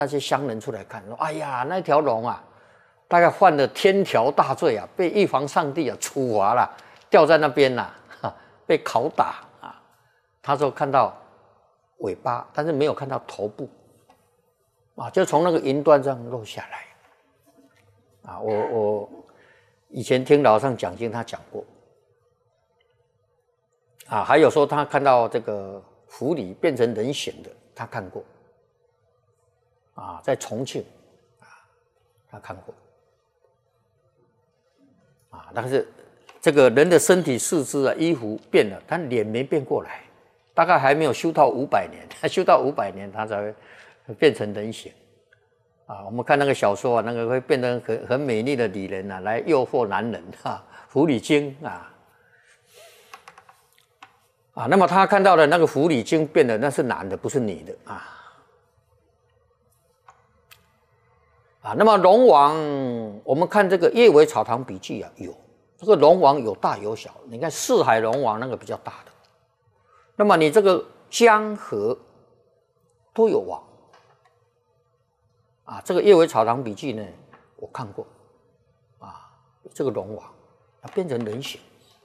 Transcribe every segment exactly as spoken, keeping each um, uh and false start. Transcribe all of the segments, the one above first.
那些乡人出来看，说：“哎呀，那条龙啊，大概犯了天条大罪啊，被玉皇上帝啊处罚了，吊在那边啦、啊，被拷打啊。”他说看到尾巴，但是没有看到头部，啊，就从那个云端上落下来。啊，我我以前听老上讲经，他讲过。啊，还有说他看到这个狐狸变成人形的，他看过。啊，在重庆，啊，他看过。啊，但是这个人的身体四肢啊，衣服变了，但脸没变过来，大概还没有修到五百年，他修到五百年，他才会变成人形。啊，我们看那个小说啊，那个会变成很很美丽的女人啊，来诱惑男人啊，狐狸精啊。啊，那么他看到的那个狐狸精变的，那是男的，不是女的啊。啊，那么龙王，我们看这个《叶尾草堂笔记》啊，有这个龙王有大有小。你看四海龙王那个比较大的，那么你这个江河都有王。啊，这个《叶尾草堂笔记》呢，我看过。啊，这个龙王它变成人形。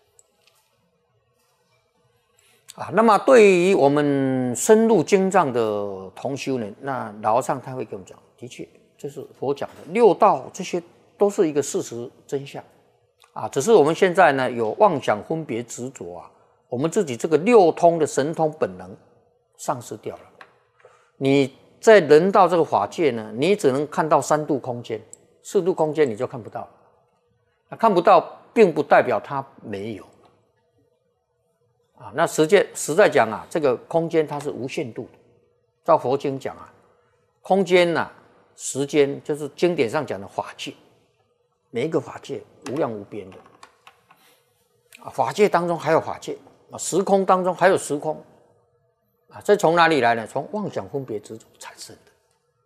啊，那么对于我们深入经藏的同修呢，那老和尚他会跟我们讲，的确。就是佛讲的六道，这些都是一个事实真相啊，只是我们现在呢有妄想分别执着啊，我们自己这个六通的神通本能丧失掉了。你在人道这个法界呢，你只能看到三度空间，四度空间你就看不到。看不到并不代表它没有啊。那实际实在讲啊，这个空间它是无限度的。照佛经讲啊，空间啊。时间就是经典上讲的法界，每一个法界无量无边的啊，法界当中还有法界啊，时空当中还有时空啊，这从哪里来呢？从妄想分别执着产生的。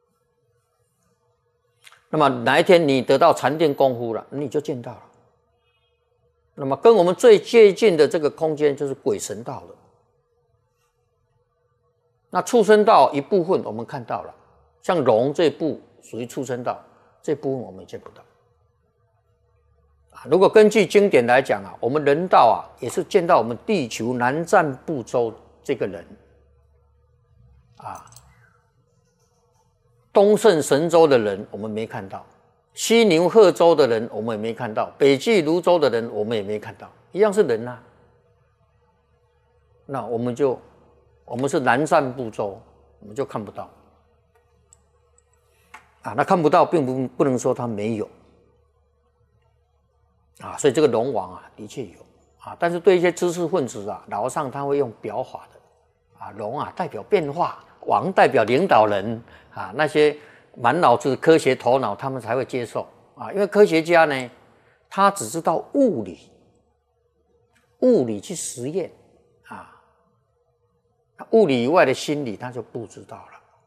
那么哪一天你得到禅定功夫了，你就见到了。那么跟我们最接近的这个空间就是鬼神道了。那畜生道一部分我们看到了。像龙这部属于畜生道，这部分我们见不到。啊，如果根据经典来讲啊，我们人道啊，也是见到我们地球南瞻部洲这个人，啊，东胜神州的人我们没看到，西牛贺州的人我们也没看到，北俱泸州的人我们也没看到，一样是人啊。那我们就，我们是南瞻部洲，我们就看不到。啊，那看不到，并不不能说它没有啊，所以这个龙王啊，的确有啊，但是对一些知识分子啊，老和尚他会用表法的啊，龙啊代表变化，王代表领导人啊，那些满脑子科学头脑，他们才会接受啊，因为科学家呢，他只知道物理，物理去实验啊，物理以外的心理他就不知道了。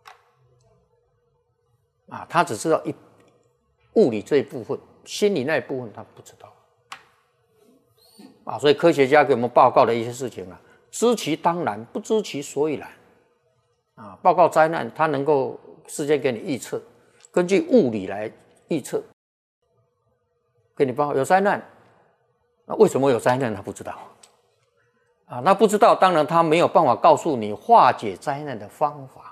啊，他只知道一物理这一部分，心理那一部分他不知道。啊，所以科学家给我们报告的一些事情啊，知其当然，不知其所以然。啊，报告灾难，他能够事先给你预测，根据物理来预测，给你报告有灾难。那为什么有灾难？他不知道。啊，那不知道，当然他没有办法告诉你化解灾难的方法。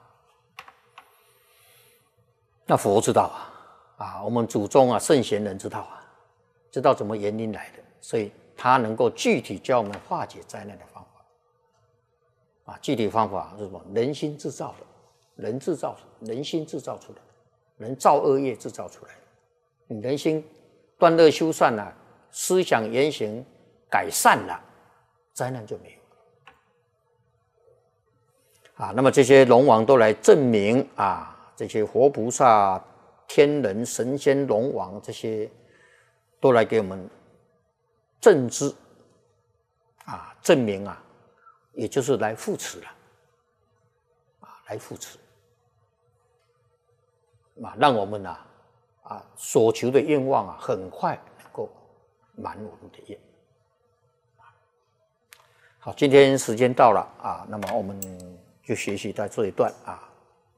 那佛知道啊，啊，我们祖宗啊，圣贤人知道啊，知道怎么原因来的，所以他能够具体教我们化解灾难的方法。啊，具体方法是什么？人心制造的，人制造，人心制造出来，人造恶业制造出来。你人心断恶修善了、啊，思想言行改善了，灾难就没有。啊，那么这些龙王都来证明啊。这些活菩萨、天人、神仙、龙王，这些都来给我们证知啊，证明啊，也就是来扶持了啊，来扶持啊，让我们啊啊所求的愿望啊，很快能够满我们的愿。好，今天时间到了啊，那么我们就学习到这一段啊。